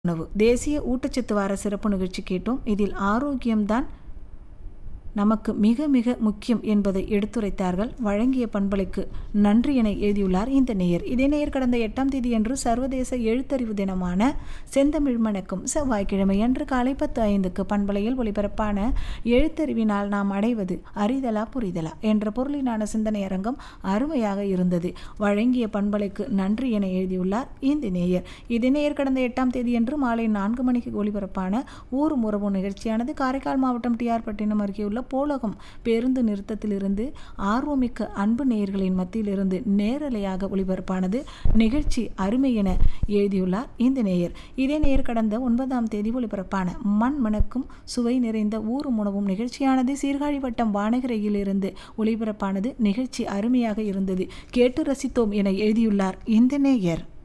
உணவு தேசிய ஊட்டச்சத்து வார சிறப்பு நிகழ்ச்சி கேட்டோம். இதில் ஆரோக்கியம்தான் நமக்கு மிக மிக முக்கியம் என்பதை எடுத்துரைத்தார்கள். வழங்கிய பண்பலைக்கு நன்றி என எழுதியுள்ளார் இந்த நேயர். இதே நேயர் கடந்த 8ஆம் தேதியன்று சர்வதேச எழுத்தறிவு தினமான செந்தமிழ் மணக்கும் செவ்வாய்க்கிழமை அன்று காலை 10:05 பண்பலையில் ஒளிபரப்பான எழுத்தறிவினால் நாம் அடைவது அறிதலா புரிதலா என்ற பொருளினான சிந்தனை அரங்கம் அருமையாக இருந்தது. வழங்கிய பண்பலைக்கு நன்றி என எழுதியுள்ளார் இந்த நேயர். இதே நேயர் கடந்த 8ஆம் தேதியன்று மாலை 4 மணிக்கு ஒளிபரப்பான ஊரும் உறவும் நிகழ்ச்சியானது காரைக்கால் மாவட்டம் டிஆர் பட்டினம் அருகே உள்ள போலகம் பேருந்து நிறுத்தத்திலிருந்து ஆர்வமிக்க அன்பு நேயர்களின் மத்தியிலிருந்து நேரலையாக ஒளிபரப்பானது. நிகழ்ச்சி அருமை என எழுதியுள்ளார் இந்த நேயர். இதே நேயர் கடந்த 9ஆம் தேதி ஒளிபரப்பான மண் மணக்கும் சுவை நிறைந்த ஊரும் உணவும் நிகழ்ச்சியானது சீர்காழி வட்டம் வானகரையிலிருந்து ஒளிபரப்பானது. நிகழ்ச்சி அருமையாக இருந்தது, கேட்டு ரசித்தோம் என எழுதியுள்ளார் இந்த நேயர்.